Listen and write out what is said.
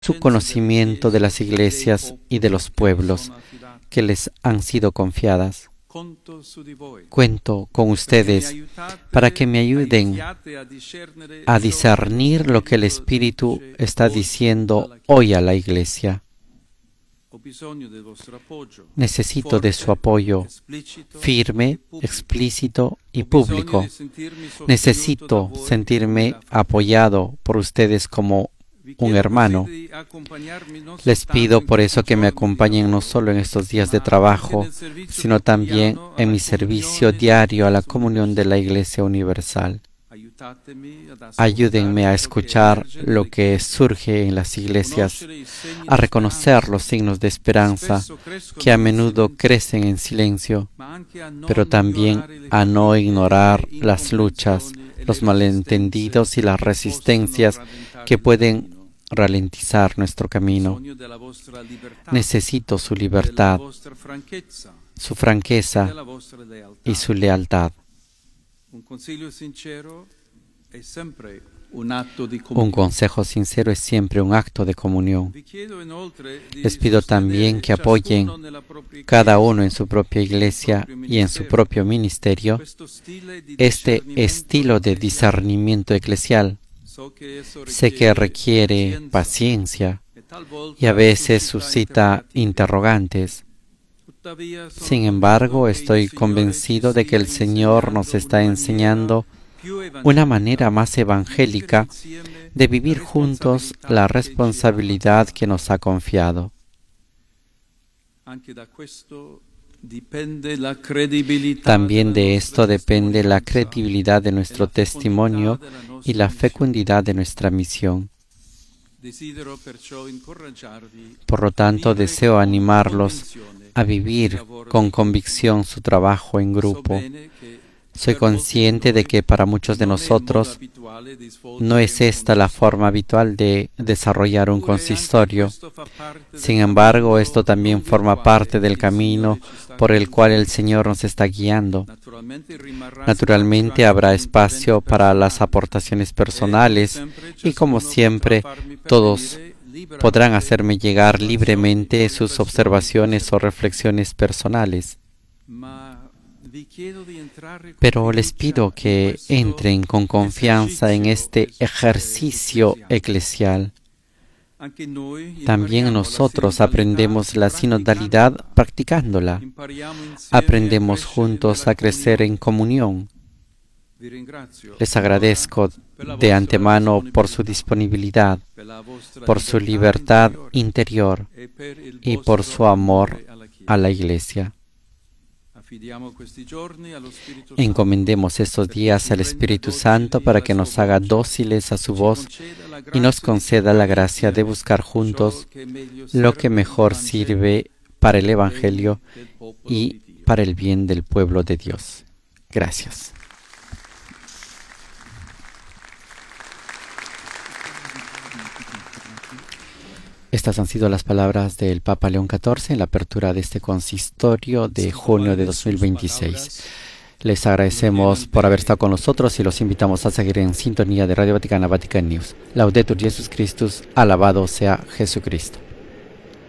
su conocimiento de las iglesias y de los pueblos que les han sido confiadas. Cuento con ustedes para que me ayuden a discernir lo que el Espíritu está diciendo hoy a la Iglesia. Necesito de su apoyo firme, explícito y público. Necesito sentirme apoyado por ustedes como un hermano. Les pido por eso que me acompañen no solo en estos días de trabajo, sino también en mi servicio diario a la comunión de la Iglesia Universal. Ayúdenme a escuchar lo que surge en las iglesias, a reconocer los signos de esperanza que a menudo crecen en silencio, pero también a no ignorar las luchas, los malentendidos y las resistencias que pueden ralentizar nuestro camino. Necesito su libertad, su franqueza y su lealtad. Un consejo sincero es siempre un acto de comunión. Les pido también que apoyen cada uno en su propia iglesia y en su propio ministerio este estilo de discernimiento eclesial. Sé que requiere paciencia y a veces suscita interrogantes. Sin embargo, estoy convencido de que el Señor nos está enseñando una manera más evangélica de vivir juntos la responsabilidad que nos ha confiado. También de esto depende la credibilidad de nuestro testimonio y la fecundidad de nuestra misión. Por lo tanto, deseo animarlos a vivir con convicción su trabajo en grupo. Soy consciente de que para muchos de nosotros no es esta la forma habitual de desarrollar un consistorio. Sin embargo, esto también forma parte del camino por el cual el Señor nos está guiando. Naturalmente habrá espacio para las aportaciones personales y, como siempre, todos podrán hacerme llegar libremente sus observaciones o reflexiones personales. Pero les pido que entren con confianza en este ejercicio eclesial. También nosotros aprendemos la sinodalidad practicándola. Aprendemos juntos a crecer en comunión. Les agradezco de antemano por su disponibilidad, por su libertad interior y por su amor a la Iglesia. Encomendemos estos días al Espíritu Santo para que nos haga dóciles a su voz y nos conceda la gracia de buscar juntos lo que mejor sirve para el Evangelio y para el bien del pueblo de Dios. Gracias. Estas han sido las palabras del Papa León XIV en la apertura de este consistorio de junio de 2026. Les agradecemos por haber estado con nosotros y los invitamos a seguir en sintonía de Radio Vaticana, Vatican News. Laudetur Jesus Christus, alabado sea Jesucristo.